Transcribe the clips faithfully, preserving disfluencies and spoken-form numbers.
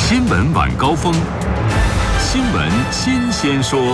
新闻晚高峰，新闻新鲜说。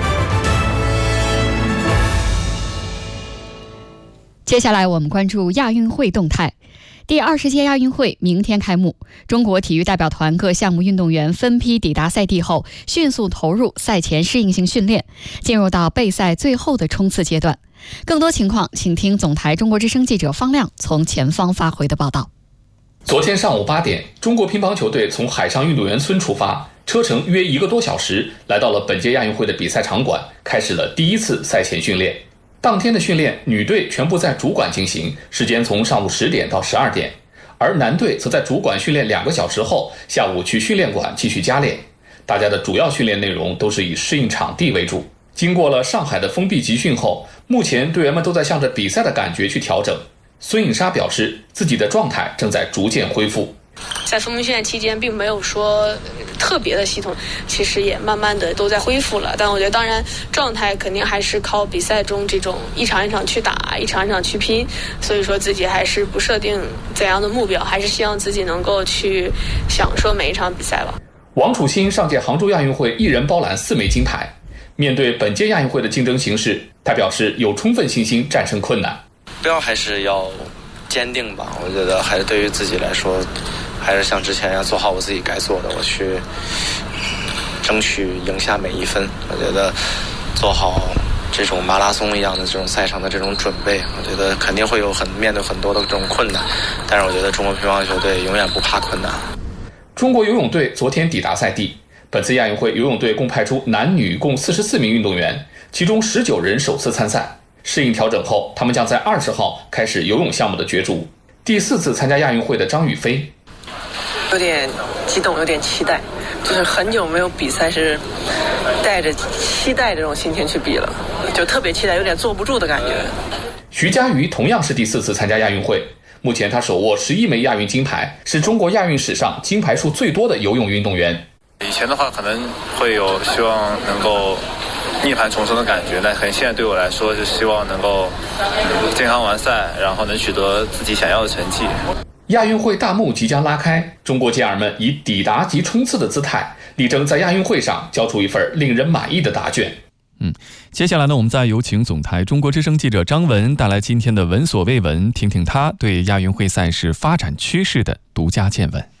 接下来我们关注亚运会动态。第二十届亚运会明天开幕，中国体育代表团各项目运动员分批抵达赛地后，迅速投入赛前适应性训练，进入到备赛最后的冲刺阶段。更多情况，请听总台中国之声记者方亮从前方发回的报道。 昨天上午八点，中国乒乓球队从海上运动员村出发，车程约一个多小时，来到了本届亚运会的比赛场馆，开始了第一次赛前训练。当天的训练，女队全部在主馆进行，时间从上午十点到十二点，而男队则在主馆训练两个小时后，下午去训练馆继续加练。大家的主要训练内容都是以适应场地为主。经过了上海的封闭集训后，目前队员们都在向着比赛的感觉去调整。孙颖莎表示，自己的状态正在逐渐恢复。 在封闭训练期间并没有说特别的系统，其实也慢慢的都在恢复了，但我觉得当然状态肯定还是靠比赛中这种一场一场去打，一场一场去拼，所以说自己还是不设定怎样的目标，还是希望自己能够去享受每一场比赛吧。 王楚钦上届杭州亚运会一人包揽四枚金牌，面对本届亚运会的竞争形势，他表示有充分信心战胜困难。 目标还是要坚定吧，我觉得还是对于自己来说，还是像之前一样做好我自己该做的，我去争取赢下每一分。我觉得做好这种马拉松一样的这种赛场的这种准备，我觉得肯定会有很面对很多的这种困难，但是我觉得中国乒乓球队永远不怕困难。 中国游泳队昨天抵达赛地，本次亚运会游泳队共派出男女共四十四名运动员，其中十九人首次参赛。适应调整后，他们将在二十号开始游泳项目的角逐。第四次参加亚运会的张雨霏， 有点激动，有点期待，就是很久没有比赛是带着期待这种心情去比了，就特别期待，有点坐不住的感觉。 徐嘉余同样是第四次参加亚运会，目前他手握十一枚亚运金牌，是中国亚运史上金牌数最多的游泳运动员。 以前的话可能会有希望能够逆盘重生的感觉，但很现在对我来说是希望能够、嗯、健康完赛，然后能取得自己想要的成绩。 亚运会大幕即将拉开，中国健儿们以抵达及冲刺的姿态，力争在亚运会上交出一份令人满意的答卷。 嗯，接下来呢，我们再有请总台中国之声记者张文带来今天的闻所未闻，听听他对亚运会赛事发展趋势的独家见闻。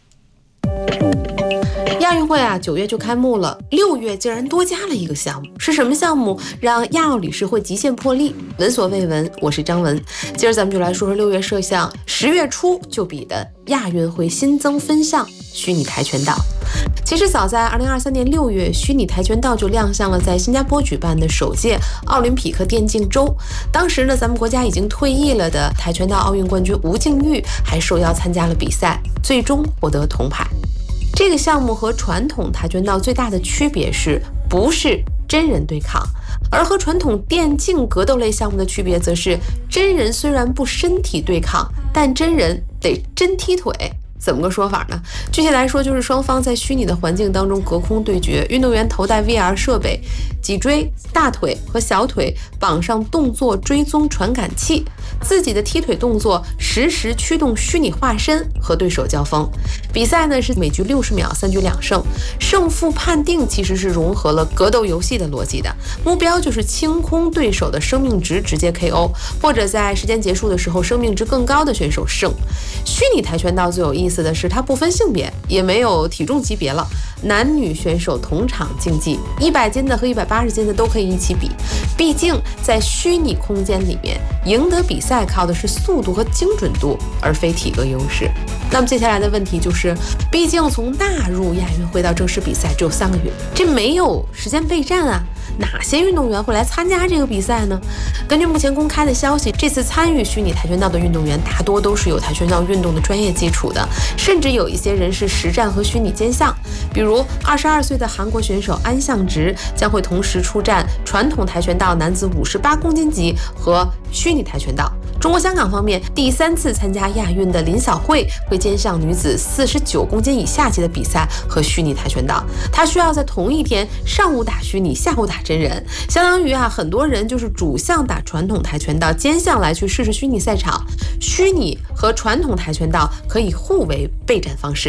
亚运会啊，九月就开幕了，六月竟然多加了一个项目，是什么项目让亚奥理事会极限破例？闻所未闻，我是张文。今儿咱们就来说说六月设项，十月初就比的亚运会新增分项虚拟跆拳道。其实早在二零二三年六月，虚拟跆拳道就亮相了在新加坡举办的首届奥林匹克电竞周。当时呢，咱们国家已经退役了的跆拳道奥运冠军吴静钰还受邀参加了比赛，最终获得铜牌。这个项目和传统跆拳道最大的区别是，不是真人对抗，而和传统电竞格斗类项目的区别则是，真人虽然不身体对抗，但真人得真踢腿。怎么个说法呢？具体来说，就是双方在虚拟的环境当中隔空对决，运动员头戴 V R 设备，脊椎、大腿和小腿绑上动作追踪传感器，自己的踢腿动作实时驱动虚拟化身和对手交锋。比赛呢是每局六十秒，三局两胜，胜负判定其实是融合了格斗游戏的逻辑的，目标就是清空对手的生命值，直接 K O， 或者在时间结束的时候，生命值更高的选手胜。虚拟跆拳道最有意思的是，它不分性别，也没有体重级别了，男女选手同场竞技，一百斤的和一百八十斤的都可以一起比。毕竟在虚拟空间里面，赢得比赛靠的是速度和精准度，而非体格优势。那么接下来的问题就是，毕竟从纳入亚运会到正式比赛只有三个月，这没有时间备战啊，哪些运动员会来参加这个比赛呢？根据目前公开的消息，这次参与虚拟跆拳道的运动员大多都是有跆拳道运动的专业基础的，甚至有一些人是实战和虚拟兼项。比如二十二岁的韩国选手安相直将会同时出战传统跆拳道男子五十八公斤级和虚拟跆拳道。中国香港方面，第三次参加亚运的林晓慧会兼项女子四十九公斤以下级的比赛和虚拟跆拳道，她需要在同一天上午打虚拟，下午打真人，相当于啊，很多人就是主项打传统跆拳道，兼项来去试试虚拟赛场。虚拟和传统跆拳道可以互为备战方式。